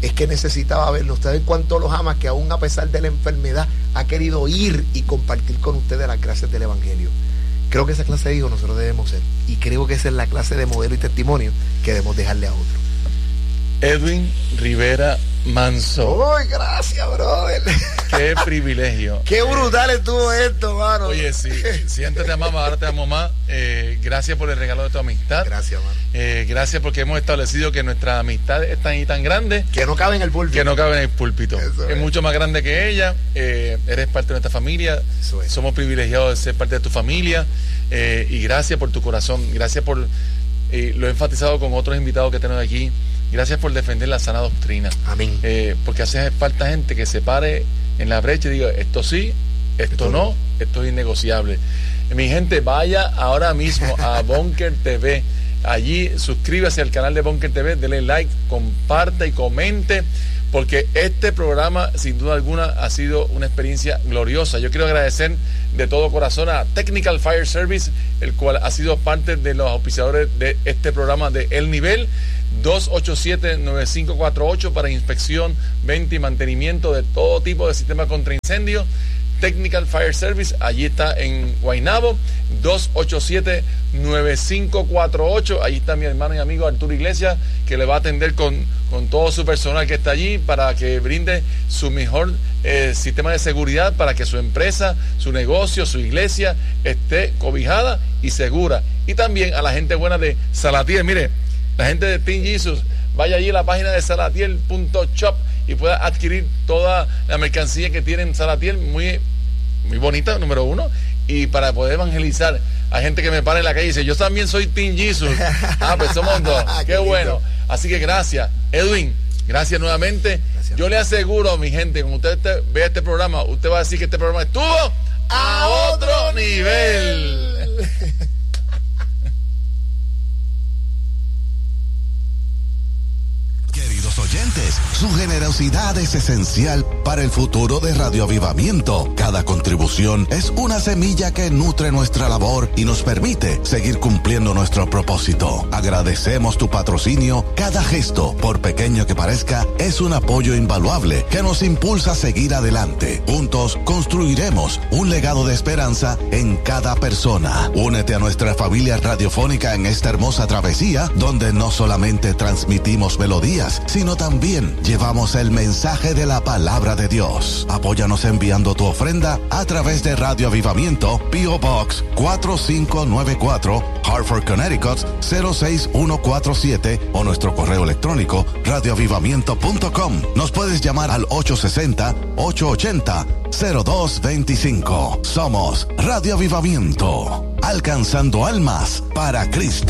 es que necesitaba verlo. Ustedes cuánto los ama, que aún a pesar de la enfermedad ha querido ir y compartir con ustedes las gracias del Evangelio. Creo que esa clase de hijos nosotros debemos ser, y creo que esa es la clase de modelo y testimonio que debemos dejarle a otro. Edwin Rivera Manso. ¡Uy, gracias, brother! ¡Qué privilegio! ¡Qué brutal estuvo esto, mano! Oye, sí, si antes te amaba, ahora te amo más. Gracias por el regalo de tu amistad. Gracias, mano. Gracias porque hemos establecido que nuestra amistad es tan grande que no cabe en el púlpito. Que no cabe en el púlpito. Es mucho más grande que ella. Eres parte de nuestra familia. Somos privilegiados de ser parte de tu familia. Y gracias por tu corazón. Gracias por... lo he enfatizado con otros invitados que tenemos aquí. Gracias por defender la sana doctrina. Amén. Porque hace falta gente que se pare en la brecha y diga, esto sí, esto no, esto es innegociable. Mi gente, vaya ahora mismo a Bunker TV. Allí suscríbase al canal de Bunker TV, denle like, comparte y comente, porque este programa sin duda alguna ha sido una experiencia gloriosa. Yo quiero agradecer de todo corazón a Technical Fire Service, el cual ha sido parte de los auspiciadores de este programa de El Nivel. 287-9548 para inspección, venta y mantenimiento de todo tipo de sistemas contra incendio. Technical Fire Service, allí está en Guaynabo. 287-9548. Allí está mi hermano y amigo Arturo Iglesias, que le va a atender con todo su personal que está allí para que brinde su mejor sistema de seguridad para que su empresa, su negocio, su iglesia esté cobijada y segura. Y también a la gente buena de Salatiel. Mire, la gente de Team Jesus, vaya allí a la página de salatiel.shop y pueda adquirir toda la mercancía que tiene en Salatiel, muy bonita, número uno, y para poder evangelizar a gente que me para en la calle y dice, yo también soy Team Jesus. Pues somos dos. Qué bueno. Así que gracias, Edwin, gracias nuevamente. Gracias. Yo le aseguro, mi gente, cuando usted vea este programa, usted va a decir que este programa estuvo a otro nivel. Queridos oyentes, su generosidad es esencial para el futuro de Radio Avivamiento. Cada contribución es una semilla que nutre nuestra labor y nos permite seguir cumpliendo nuestro propósito. Agradecemos tu patrocinio. Cada gesto, por pequeño que parezca, es un apoyo invaluable que nos impulsa a seguir adelante. Juntos construiremos un legado de esperanza en cada persona. Únete a nuestra familia radiofónica en esta hermosa travesía, donde no solamente transmitimos melodías, sino también llevamos el mensaje de la palabra de Dios. Apóyanos enviando tu ofrenda a través de Radio Avivamiento, P.O. Box 4594, Hartford, Connecticut 06147, o nuestro correo electrónico radioavivamiento.com. Nos puedes llamar al 860-880-0225. Somos Radio Avivamiento, alcanzando almas para Cristo.